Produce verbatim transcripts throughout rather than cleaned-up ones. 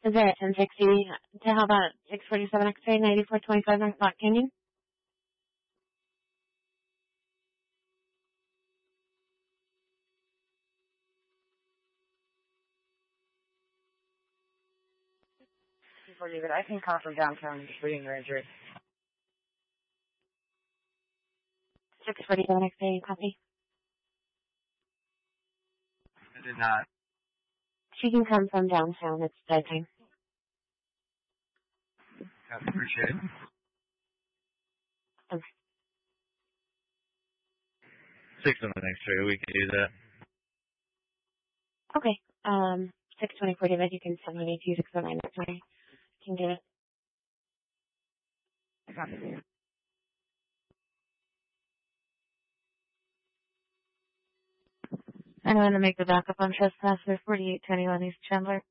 Is there a ten sixty to how about six forty-seven X-ray, ninety-four twenty-five North Block Canyon? Before you leave it, I can call from downtown just reading your injury. six forty-seven X-ray, copy. I did not. She can come from downtown. It's bedtime. I appreciate it. Okay. Six on the next trade, we can do that. Okay. Um, six twenty-four David, you can send me two six oh nine. That's fine. Can do it. I got it. I'm going to make the backup on trespasser forty-eight twenty-one East Chandler.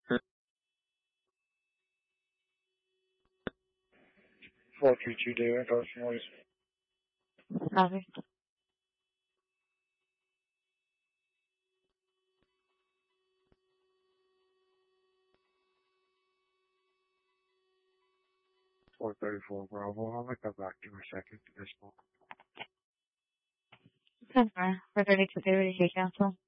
four three two David, cause noise. Copy. four thirty-four Bravo. I'll make that back to you in a second. This one. four thirty-two David, Council.